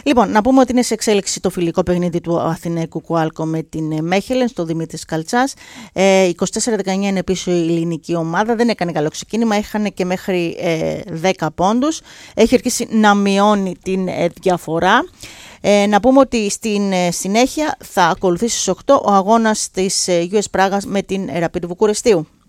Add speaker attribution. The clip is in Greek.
Speaker 1: Λοιπόν, να πούμε ότι είναι σε εξέλιξη το φιλικό παιχνίδι του Αθηναϊκού Κουάλκο με την Μέχελεν στο Δημήτρης Καλτσάς. 24-19 είναι πίσω η ελληνική ομάδα. Δεν έκανε καλό ξεκίνημα. Είχαν και μέχρι 10 πόντους. Έχει αρχίσει να μειώνει την διαφορά. Να πούμε ότι στην συνέχεια θα ακολουθήσει στις 8 ο αγώνας της US Πράγας με την Rapid Βουκουρεστίου.